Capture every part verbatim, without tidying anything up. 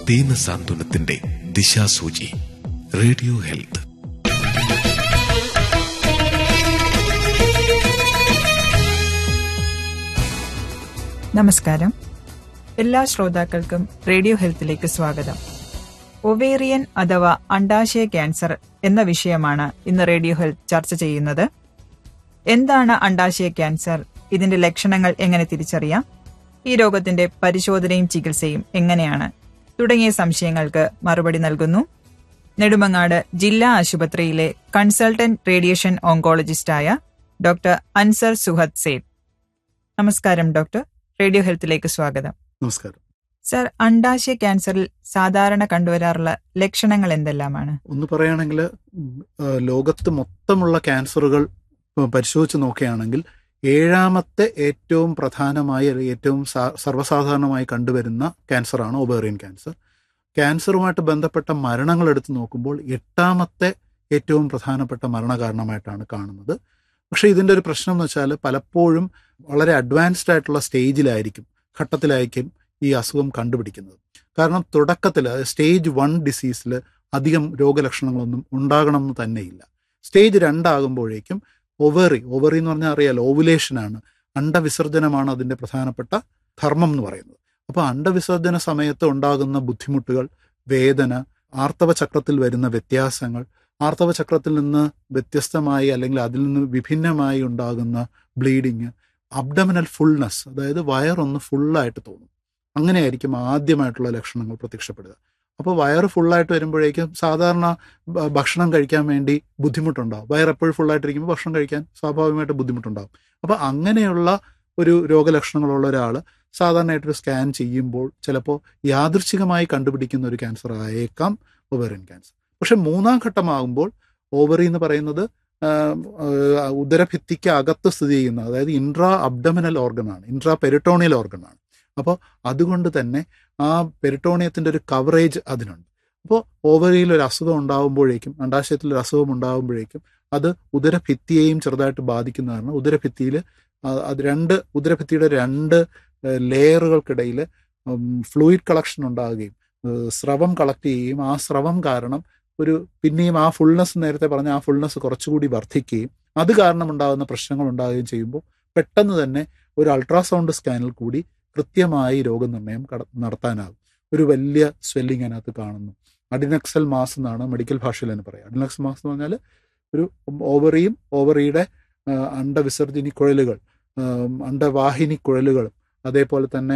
ദീനസാന്ത്വനത്തിന്റെ ദിശാസൂചി. Radio health. നമസ്കാരം. എല്ലാ ശ്രോതാക്കൾക്കും റേഡിയോ ഹെൽത്തിലേക്ക് സ്വാഗതം. ഒവേറിയൻ അഥവാ അണ്ഡാശയ ക്യാൻസർ എന്ന വിഷയമാണ് ഇന്ന് റേഡിയോ ഹെൽത്ത് ചർച്ച ചെയ്യുന്നത്. എന്താണ് അണ്ഡാശയ ക്യാൻസർ? ഇതിന്റെ ലക്ഷണങ്ങൾ എങ്ങനെ തിരിച്ചറിയാം? ഈ രോഗത്തിന്റെ പരിശോധനയും ചികിത്സയും എങ്ങനെയാണ്? തുടങ്ങിയ സംശയങ്ങൾക്ക് മറുപടി നൽകുന്നു നെടുമങ്ങാട് ജില്ലാ ആശുപത്രിയിലെ consultant radiation ഓങ്കോളജിസ്റ്റായ doctor Ansar Suhad Sait. നമസ്കാരം ഡോക്ടർ. റേഡിയോ ഹെൽത്തിലേക്ക് സ്വാഗതം. നമസ്കാരം സർ, അണ്ഡാശയ ക്യാൻസറിൽ സാധാരണ കണ്ടുവരാറുള്ള ലക്ഷണങ്ങൾ എന്തെല്ലാമാണ്? ഒന്ന് പറയുകയാണെങ്കിൽ ലോകത്ത് മൊത്തമുള്ള ക്യാൻസറുകൾ പരിശോധിച്ച് നോക്കുകയാണെങ്കിൽ ഏഴാമത്തെ ഏറ്റവും പ്രധാനമായി ഏറ്റവും സർവ്വസാധാരണമായി കണ്ടുവരുന്ന ക്യാൻസറാണ് ഒവേറിയൻ ക്യാൻസർ. ക്യാൻസറുമായിട്ട് ബന്ധപ്പെട്ട മരണങ്ങൾ എടുത്ത് നോക്കുമ്പോൾ എട്ടാമത്തെ ഏറ്റവും പ്രധാനപ്പെട്ട മരണകാരണമായിട്ടാണ് കാണുന്നത്. പക്ഷേ ഇതിൻ്റെ ഒരു പ്രശ്നം എന്ന് വെച്ചാൽ പലപ്പോഴും വളരെ അഡ്വാൻസ്ഡ് ആയിട്ടുള്ള സ്റ്റേജിലായിരിക്കും, ഘട്ടത്തിലായിരിക്കും ഈ അസുഖം കണ്ടുപിടിക്കുന്നത്. കാരണം തുടക്കത്തിൽ സ്റ്റേജ് വൺ ഡിസീസിൽ അധികം രോഗലക്ഷണങ്ങളൊന്നും ഉണ്ടാകണം എന്ന് തന്നെയില്ല. സ്റ്റേജ് രണ്ടാകുമ്പോഴേക്കും ഒവറി ഒവറി എന്ന് പറഞ്ഞാൽ അറിയാലോ, ഓവുലേഷനാണ്, അണ്ടവിസർജനമാണ് അതിൻ്റെ പ്രധാനപ്പെട്ട ധർമ്മം എന്ന് പറയുന്നത്. അപ്പോൾ അണ്ടവിസർജന സമയത്ത് ഉണ്ടാകുന്ന ബുദ്ധിമുട്ടുകൾ, വേദന, ആർത്തവ ചക്രത്തിൽ വരുന്ന വ്യത്യാസങ്ങൾ, ആർത്തവ ചക്രത്തിൽ നിന്ന് വ്യത്യസ്തമായി അല്ലെങ്കിൽ അതിൽ നിന്ന് വിഭിന്നമായി ഉണ്ടാകുന്ന ബ്ലീഡിങ്, അബ്ഡമിനൽ ഫുൾനെസ്, അതായത് വയറൊന്ന് ഫുള്ളായിട്ട് തോന്നും. അങ്ങനെയായിരിക്കും ആദ്യമായിട്ടുള്ള ലക്ഷണങ്ങൾ പ്രത്യക്ഷപ്പെടുക. അപ്പോൾ വയറ് ഫുള്ളായിട്ട് വരുമ്പോഴേക്കും സാധാരണ ഭക്ഷണം കഴിക്കാൻ വേണ്ടി ബുദ്ധിമുട്ടുണ്ടാകും. വയർ എപ്പോഴും ഫുള്ളായിട്ടിരിക്കുമ്പോൾ ഭക്ഷണം കഴിക്കാൻ സ്വാഭാവികമായിട്ട് ബുദ്ധിമുട്ടുണ്ടാകും. അപ്പോൾ അങ്ങനെയുള്ള ഒരു രോഗലക്ഷണങ്ങളുള്ള ഒരാൾ സാധാരണയായിട്ടൊരു സ്കാൻ ചെയ്യുമ്പോൾ ചിലപ്പോൾ യാദൃച്ഛികമായി കണ്ടുപിടിക്കുന്ന ഒരു ക്യാൻസർ ആയേക്കാം ഒവേറിയൻ ക്യാൻസർ. പക്ഷെ മൂന്നാം ഘട്ടമാകുമ്പോൾ ഓവറി എന്ന് പറയുന്നത് ഉദരഭിത്തിക്ക് അകത്ത് സ്ഥിതി ചെയ്യുന്ന, അതായത് ഇൻട്രാ അബ്ഡമിനൽ ഓർഗനാണ്, ഇൻട്രാ പെരിട്ടോണിയൽ ഓർഗനാണ്. അപ്പോൾ അതുകൊണ്ട് തന്നെ ആ പെരിട്ടോണിയത്തിൻ്റെ ഒരു കവറേജ് അതിനുണ്ട്. അപ്പോൾ ഓവറിയിൽ ഒരു അസുഖം ഉണ്ടാകുമ്പോഴേക്കും, അണ്ഡാശയത്തിൽ ഒരു അസുഖം ഉണ്ടാകുമ്പോഴേക്കും അത് ഉദരഭിത്തിയെയും ചെറുതായിട്ട് ബാധിക്കുന്നതാണ്. ഉദരഭിത്തിയിൽ അത് രണ്ട് ഉദരഭിത്തിയുടെ രണ്ട് ലെയറുകൾക്കിടയിൽ ഫ്ലൂയിഡ് കളക്ഷൻ ഉണ്ടാകുകയും സ്രവം കളക്ട് ചെയ്യുകയും ആ സ്രവം കാരണം ഒരു പിന്നെയും ആ ഫുൾനെസ്, നേരത്തെ പറഞ്ഞ ആ ഫുൾനെസ് കുറച്ചുകൂടി വർദ്ധിക്കുകയും അത് കാരണം ഉണ്ടാകുന്ന പ്രശ്നങ്ങൾ ഉണ്ടാകുകയും ചെയ്യുമ്പോൾ പെട്ടെന്ന് തന്നെ ഒരു അൾട്രാസൗണ്ട് സ്കാനിൽ കൂടി കൃത്യമായി രോഗനിർണയം നടത്താനാകും. ഒരു വലിയ സ്വെല്ലിങ് അതിനകത്ത് കാണുന്നു. അഡിനക്സൽ മാസ് എന്നാണ് മെഡിക്കൽ ഭാഷയിൽ തന്നെ പറയുക. അഡിനക്സൽ മാസ് എന്ന് പറഞ്ഞാൽ ഒരു ഓവറിയും ഓവറിയുടെ അണ്ടവിസർജിനി കുഴലുകൾ, അണ്ടവാഹിനി കുഴലുകളും അതേപോലെ തന്നെ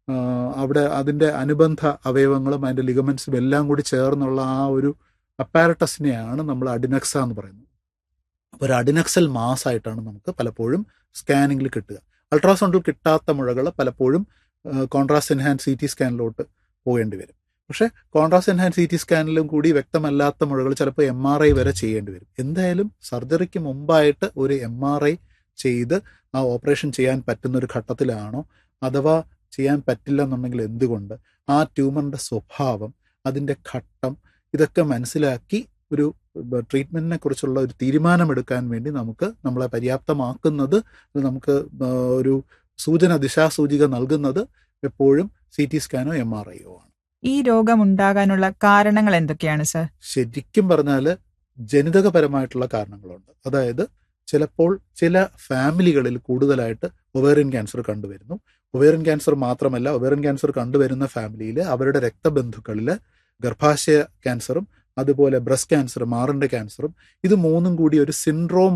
അവിടെ അതിൻ്റെ അനുബന്ധ അവയവങ്ങളും അതിൻ്റെ ലിഗമെന്റ്സും എല്ലാം കൂടി ചേർന്നുള്ള ആ ഒരു അപ്പാരറ്റസിനെയാണ് നമ്മൾ അഡിനക്സ എന്ന് പറയുന്നത്. അപ്പോൾ ഒരു അഡിനക്സൽ മാസ് ആയിട്ടാണ് നമുക്ക് പലപ്പോഴും സ്കാനിങ്ങിൽ കിട്ടുക. അൾട്രാസൗണ്ടിൽ കിട്ടാത്ത മുഴകൾ പലപ്പോഴും കോൺട്രാസ്റ്റ് എൻഹാൻസ് സി ടി സ്കാനിലോട്ട് പോകേണ്ടി വരും. പക്ഷേ കോൺട്രാസ്റ്റ് എൻഹാൻസ് സി ടി സ്കാനിലും കൂടി വ്യക്തമല്ലാത്ത മുഴകൾ ചിലപ്പോൾ എം ആർ ഐ വരെ ചെയ്യേണ്ടി വരും. എന്തായാലും സർജറിക്ക് മുമ്പായിട്ട് ഒരു എം ആർ ഐ ചെയ്ത് ആ ഓപ്പറേഷൻ ചെയ്യാൻ പറ്റുന്ന ഒരു ഘട്ടത്തിലാണോ, അഥവാ ചെയ്യാൻ പറ്റില്ല എന്നുണ്ടെങ്കിൽ എന്തുകൊണ്ട്, ആ ട്യൂമറിൻ്റെ സ്വഭാവം, അതിൻ്റെ ഘട്ടം, ഇതൊക്കെ മനസ്സിലാക്കി ഒരു ട്രീറ്റ്മെൻറ്റിനെ കുറിച്ചുള്ള ഒരു തീരുമാനമെടുക്കാൻ വേണ്ടി നമുക്ക് നമ്മളെ പര്യാപ്തമാക്കുന്നത്, നമുക്ക് ഒരു സൂചന, ദിശാസൂചിക നൽകുന്നത് എപ്പോഴും സി ടി സ്കാനോ എം ആർ ഐയോ ആണ്. ഈ രോഗം ഉണ്ടാകാനുള്ള കാരണങ്ങൾ എന്തൊക്കെയാണ് സർ? ശരിക്കും പറഞ്ഞാൽ ജനിതകപരമായിട്ടുള്ള കാരണങ്ങളുണ്ട്. അതായത് ചിലപ്പോൾ ചില ഫാമിലികളിൽ കൂടുതലായിട്ട് ഒവേറിയൻ ക്യാൻസർ കണ്ടുവരുന്നു. ഒവേറിയൻ ക്യാൻസർ മാത്രമല്ല, ഒവേറിയൻ ക്യാൻസർ കണ്ടുവരുന്ന ഫാമിലിയിൽ അവരുടെ രക്തബന്ധുക്കളിൽ ഗർഭാശയ ക്യാൻസറും അതുപോലെ ബ്രസ്റ്റ് ക്യാൻസറും മാറിൻ്റെ ക്യാൻസറും ഇത് മൂന്നും കൂടി ഒരു സിൻഡ്രോം